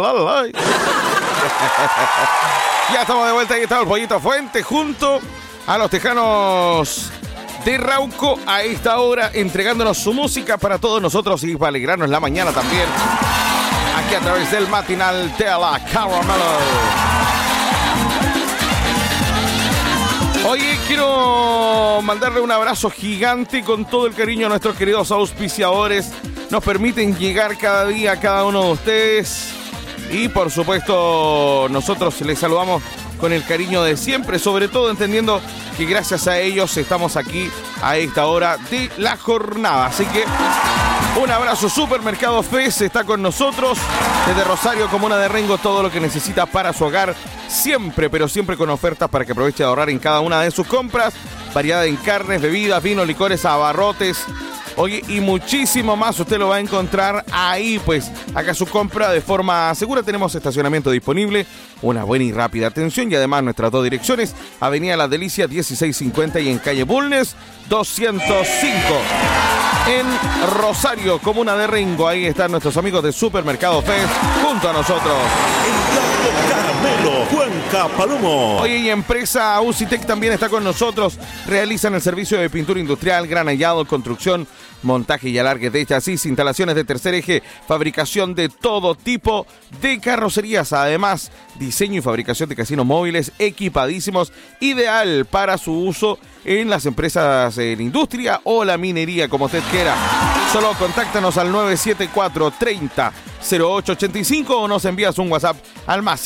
Ya estamos de vuelta, ahí está el Pollito Fuente junto a los tejanos de Rauco a esta hora, entregándonos su música para todos nosotros y para alegrarnos la mañana también, aquí a través del matinal de la Caramelo. Oye, quiero mandarle un abrazo gigante con todo el cariño a nuestros queridos auspiciadores. Nos permiten llegar cada día a cada uno de ustedes. Y por supuesto, nosotros les saludamos con el cariño de siempre, sobre todo entendiendo que gracias a ellos estamos aquí a esta hora de la jornada. Así que un abrazo. Supermercado Fez está con nosotros desde Rosario, comuna de Rengo, todo lo que necesita para su hogar, siempre, pero siempre con ofertas para que aproveche de ahorrar en cada una de sus compras. Variedad en carnes, bebidas, vinos, licores, abarrotes. Oye, y muchísimo más usted lo va a encontrar ahí, pues haga su compra de forma segura. Tenemos estacionamiento disponible, una buena y rápida atención y además nuestras dos direcciones, Avenida Las Delicias 1650 y en calle Bulnes 205. En Rosario, comuna de Rengo, ahí están nuestros amigos de Supermercado Fez junto a nosotros. Caramelo, Cuenca, Palomo. Oye, y empresa Ucitec también está con nosotros. Realizan el servicio de pintura industrial, granellado, construcción, montaje y alargue de chasis, instalaciones de tercer eje, fabricación de todo tipo de carrocerías. Además, diseño y fabricación de casinos móviles equipadísimos, ideal para su uso en las empresas en industria o la minería, como usted quiera. Solo contáctanos al 974-30-0885 o nos envías un WhatsApp al más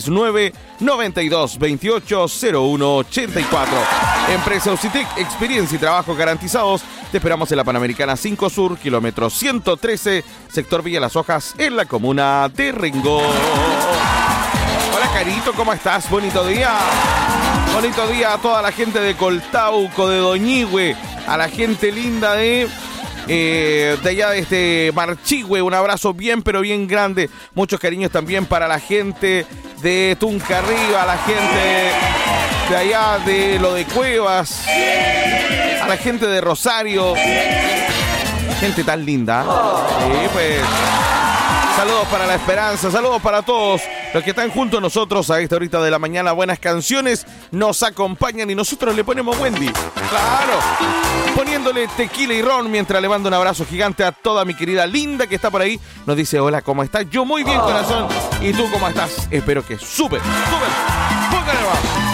569-9228-0184. Empresa Ucitec, experiencia y trabajo garantizados. Te esperamos en la Panamericana 5 Sur, kilómetro 113, sector Villa Las Hojas, en la comuna de Rengo. Hola, Carito, ¿cómo estás? Bonito día. Bonito día a toda la gente de Coltauco, de Doñigüe, a la gente linda de allá de Marchigüe. Un abrazo bien, pero bien grande. Muchos cariños también para la gente de Tuncarriba, a la gente de allá de lo de Cuevas, a la gente de Rosario. Gente tan linda. Pues saludos para La Esperanza, saludos para todos los que están junto a nosotros a esta horita de la mañana. Buenas canciones nos acompañan y nosotros le ponemos Wendy. Claro, poniéndole tequila y ron mientras le mando un abrazo gigante a toda mi querida Linda que está por ahí. Nos dice, hola, ¿cómo estás? Yo muy bien, corazón. ¿Y tú cómo estás? Espero que súper. Póngale más.